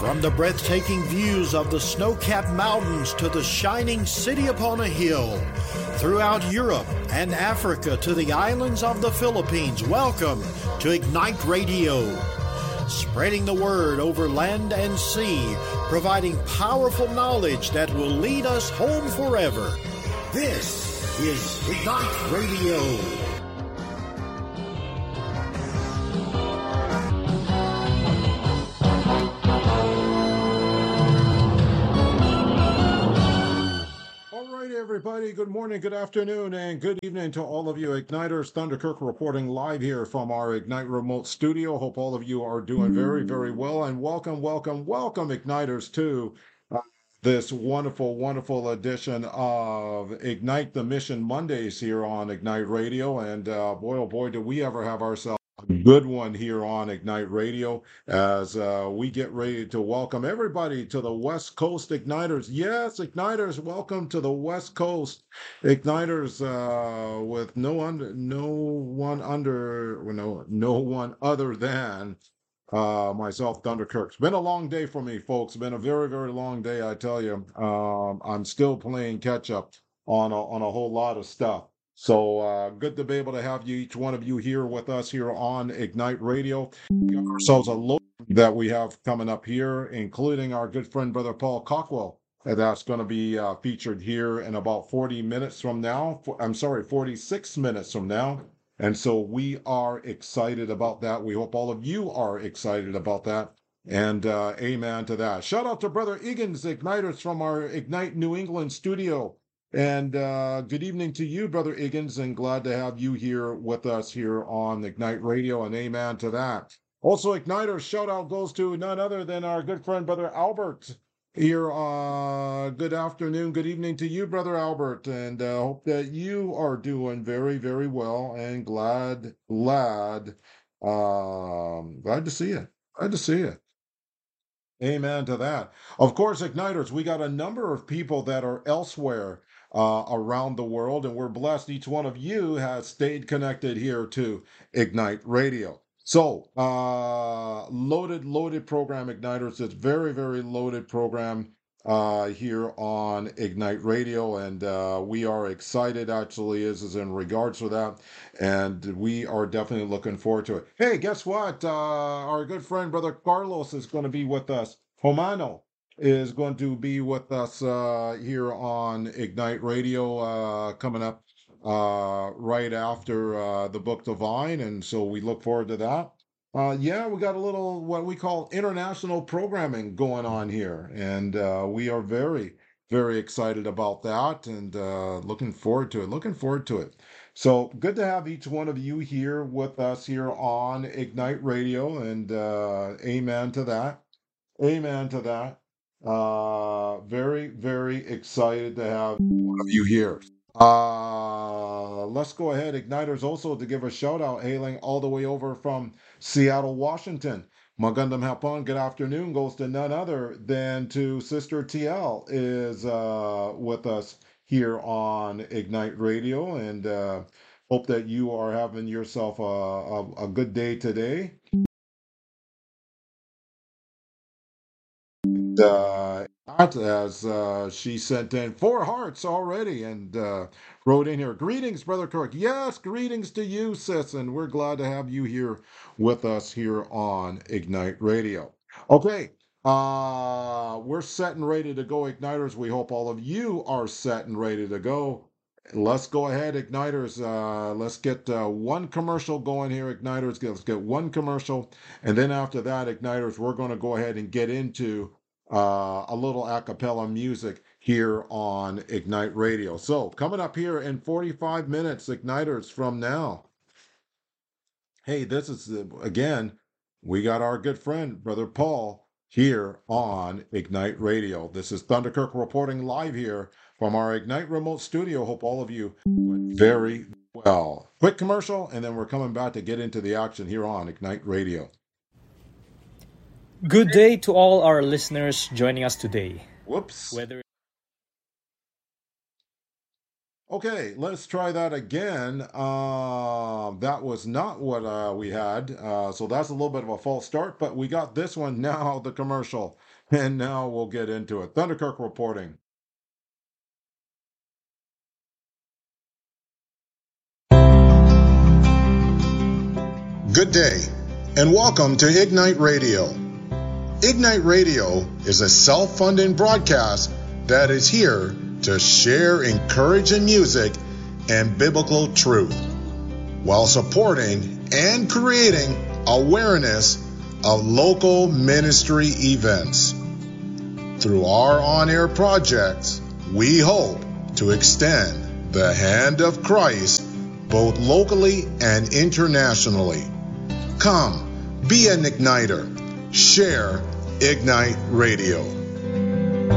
From the breathtaking views of the snow-capped mountains to the shining city upon a hill, throughout Europe and Africa to the islands of the Philippines, welcome to Ignite Radio. Spreading the word over land and sea, providing powerful knowledge that will lead us home forever. This is Ignite Radio. Everybody, good morning, good afternoon, and good evening to all of you Igniters. Thunder Kirk reporting live here from our Ignite remote studio. Hope all of you are doing very, very well, and welcome Igniters to this wonderful edition of Ignite the Mission Mondays here on Ignite Radio. And boy, oh boy, do we ever have ourselves a good one here on Ignite Radio as we get ready to welcome everybody to the West Coast Igniters. Yes, Igniters, welcome to the West Coast Igniters with no one other than myself, Thunder Kirk. It's been a long day for me, folks. It's been a very, very long day, I tell you. I'm still playing catch up on a whole lot of stuff. So good to be able to have you, each one of you, here with us here on Ignite Radio. We got ourselves a load that we have coming up here, including our good friend, Brother Paul Cockwell. That's going to be featured here in about 46 minutes from now. And so we are excited about that. We hope all of you are excited about that. And amen to that. Shout out to Brother Egan's Igniters from our Ignite New England studio. And good evening to you, Brother Egan's, and glad to have you here with us here on Ignite Radio, and amen to that. Also, Igniters, shout out goes to none other than our good friend, Brother Albert, here. Good afternoon, good evening to you, Brother Albert, and hope that you are doing very, very well, and glad to see you. Glad to see you. Amen to that. Of course, Igniters, we got a number of people that are elsewhere around the world, and we're blessed each one of you has stayed connected here to Ignite Radio. So, loaded program, Igniters. It's very, very loaded program here on Ignite Radio, and we are excited, actually, is in regards to that, and we are definitely looking forward to it. Hey, guess what? Our good friend, Brother Carlos, is going to be with us. Homano is going to be with us here on Ignite Radio coming up right after the Book Divine, and so we look forward to that. Yeah, we got a little what we call international programming going on here, and we are very, very excited about that, and looking forward to it. So good to have each one of you here with us here on Ignite Radio, and amen to that. Amen to that. Very, very excited to have one of you here. Let's go ahead, Igniters, also to give a shout out, hailing all the way over from Seattle, Washington. Magandang hapon, good afternoon, goes to none other than to Sister TL is with us here on Ignite Radio, and hope that you are having yourself a good day today. As she sent in 4 hearts already and wrote in here, greetings, Brother Kirk. Yes, greetings to you, sis, and we're glad to have you here with us here on Ignite Radio. Okay, we're set and ready to go, Igniters. We hope all of you are set and ready to go. Let's go ahead, Igniters. Let's get one commercial going here, Igniters. Let's get one commercial, and then after that, Igniters, we're going to go ahead and get into a little a cappella music here on Ignite Radio. So coming up here in 45 minutes, Igniters, from now. Hey, this is, again, we got our good friend, Brother Paul, here on Ignite Radio. This is Thunder Kirk reporting live here from our Ignite remote studio. Hope all of you went very well. Quick commercial, and then we're coming back to get into the action here on Ignite Radio. Good day to all our listeners joining us today. Whoops. Okay, let's try that again. That was not what we had. So that's a little bit of a false start, but we got this one now, the commercial. And now we'll get into it. Thunderkirk reporting. Good day, and welcome to Ignite Radio. Ignite Radio is a self-funding broadcast that is here to share encouraging music and biblical truth, while supporting and creating awareness of local ministry events. Through our on-air projects, we hope to extend the hand of Christ both locally and internationally. Come, be an igniter. Share Ignite Radio.